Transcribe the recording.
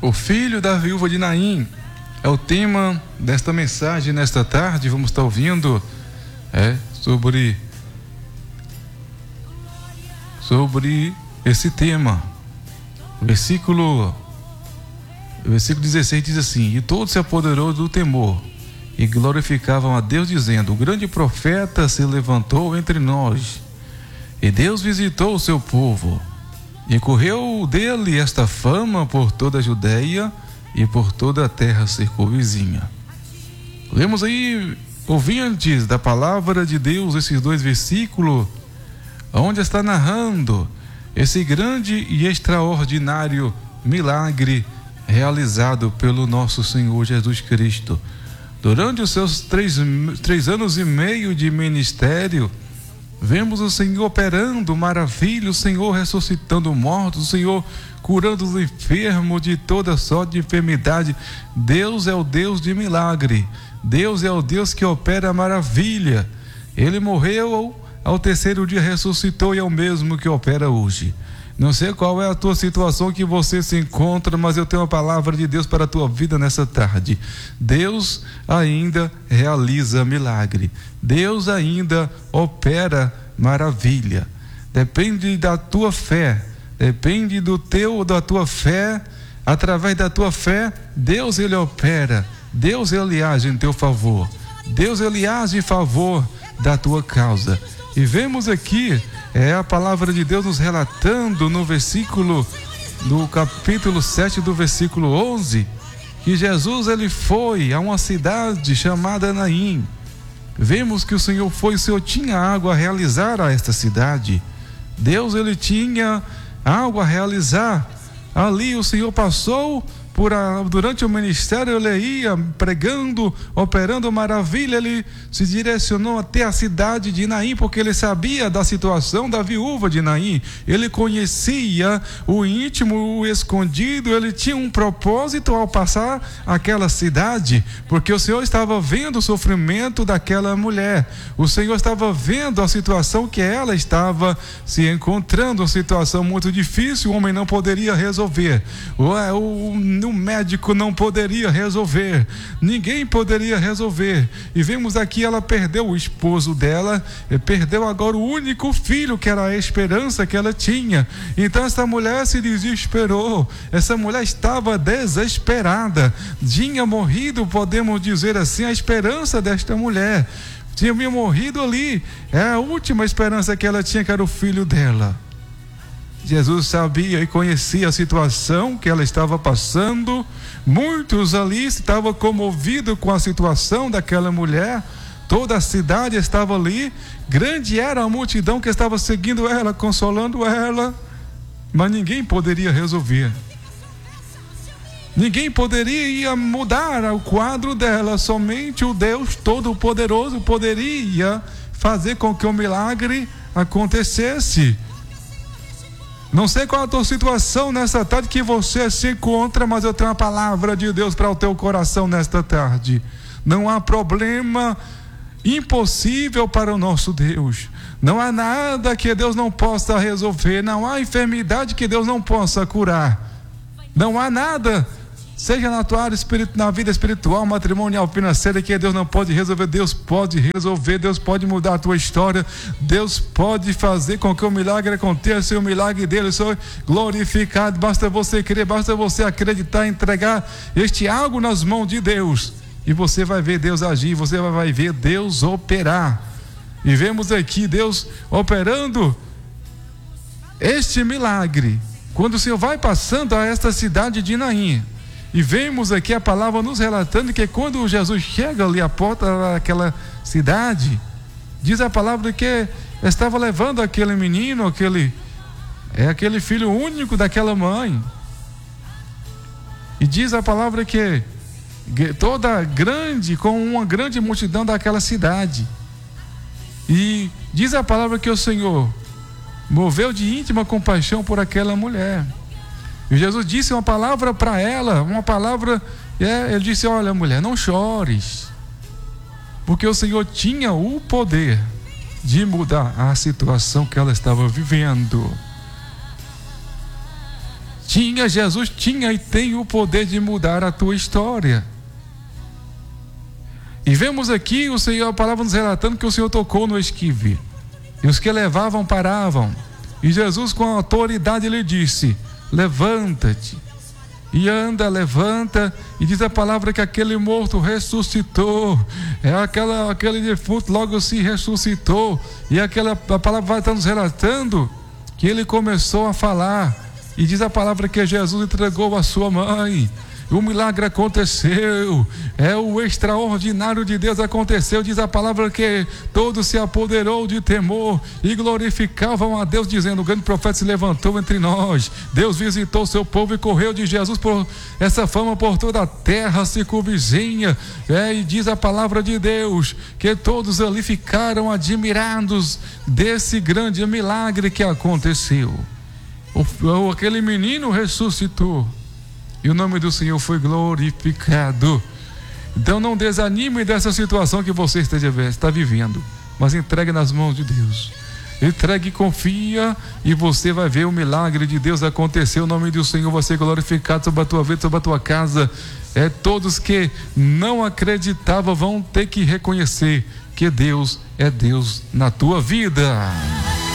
O filho da viúva de Naim é o tema desta mensagem nesta tarde. Vamos estar ouvindo sobre esse tema. O versículo 16 diz assim: e todo se apoderou do temor e glorificavam a Deus, dizendo: o grande profeta se levantou entre nós, e Deus visitou o seu povo, e correu dele esta fama por toda a Judeia e por toda a terra circunvizinha. Lemos aí, ouvintes da palavra de Deus, esses dois versículos, onde está narrando esse grande e extraordinário milagre realizado pelo nosso Senhor Jesus Cristo. Durante os seus 3 anos e meio de ministério, vemos o Senhor operando maravilha, o Senhor ressuscitando mortos, o Senhor curando os enfermos de toda sorte de enfermidade. Deus é o Deus de milagre. Deus é o Deus que opera maravilha. Ele morreu, ao terceiro dia ressuscitou e é o mesmo que opera hoje. Não sei qual é a tua situação que você se encontra, mas eu tenho uma palavra de Deus para a tua vida nessa tarde. Deus ainda realiza milagre. Deus ainda opera maravilha. Depende da tua fé. Depende da tua fé. Através da tua fé, Deus ele opera. Deus ele age em teu favor. Deus ele age em favor da tua causa. E vemos aqui a palavra de Deus nos relatando no capítulo 7 do versículo 11, que Jesus ele foi a uma cidade chamada Naim. Vemos que o Senhor tinha algo a realizar a esta cidade. Deus ele tinha algo a realizar. Ali o Senhor passou durante o ministério, ele ia pregando, operando maravilha. Ele se direcionou até a cidade de Naim, porque ele sabia da situação da viúva de Naim. Ele conhecia o íntimo, o escondido. Ele tinha um propósito ao passar aquela cidade, porque o Senhor estava vendo o sofrimento daquela mulher. O Senhor estava vendo a situação que ela estava se encontrando, uma situação muito difícil. O homem não poderia resolver, o médico não poderia resolver, ninguém poderia resolver. E vemos aqui, ela perdeu o esposo dela, perdeu agora o único filho, que era a esperança que ela tinha. Então essa mulher se desesperou, essa mulher estava desesperada, tinha morrido, podemos dizer assim, a esperança desta mulher tinha morrido ali. A última esperança que ela tinha, que era o filho dela. Jesus sabia e conhecia a situação que ela estava passando. Muitos ali estavam comovidos com a situação daquela mulher. Toda a cidade estava ali. Grande era a multidão que estava seguindo ela, consolando ela. Mas ninguém poderia resolver. Ninguém poderia mudar o quadro dela. Somente o Deus Todo-Poderoso poderia fazer com que o milagre acontecesse. Não sei qual é a tua situação nessa tarde que você se encontra, mas eu tenho uma palavra de Deus para o teu coração nesta tarde. Não há problema impossível para o nosso Deus. Não há nada que Deus não possa resolver. Não há enfermidade que Deus não possa curar. Não há nada, seja na tua área na vida espiritual, matrimonial, financeira, que Deus não pode resolver. Deus pode resolver, Deus pode mudar a tua história, Deus pode fazer com que o milagre aconteça, e o milagre dele seja glorificado. Basta você crer, basta você acreditar, entregar este algo nas mãos de Deus, e você vai ver Deus agir, você vai ver Deus operar. E vemos aqui Deus operando este milagre, quando o Senhor vai passando a esta cidade de Naim. E vemos aqui a palavra nos relatando que quando Jesus chega ali à porta daquela cidade, diz a palavra que estava levando aquele menino, aquele filho único daquela mãe. E diz a palavra que com uma grande multidão daquela cidade. E diz a palavra que o Senhor moveu de íntima compaixão por aquela mulher. E Jesus disse uma palavra para ela, ele disse: olha, mulher, não chores, porque o Senhor tinha o poder de mudar a situação que ela estava vivendo. Jesus tinha e tem o poder de mudar a tua história. E vemos aqui o Senhor, a palavra nos relatando que o Senhor tocou no esquive, e os que levavam paravam, e Jesus com autoridade lhe disse: levanta-te e anda. Levanta, e diz a palavra que aquele morto ressuscitou, aquele defunto logo se ressuscitou, e a palavra vai estar nos relatando que ele começou a falar, e diz a palavra que Jesus entregou a sua mãe. O milagre aconteceu, o extraordinário de Deus aconteceu. Diz a palavra que todo se apoderou de temor e glorificavam a Deus, dizendo: o grande profeta se levantou entre nós. Deus visitou seu povo e correu de Jesus por essa fama por toda a terra circunvizinha. E diz a palavra de Deus que todos ali ficaram admirados desse grande milagre que aconteceu. Aquele menino ressuscitou e o nome do Senhor foi glorificado. Então não desanime dessa situação que você está vivendo, mas entregue nas mãos de Deus. Entregue, confia, e você vai ver o milagre de Deus acontecer. O nome do Senhor vai ser glorificado sobre a tua vida, sobre a tua casa. Todos que não acreditavam vão ter que reconhecer que Deus é Deus na tua vida.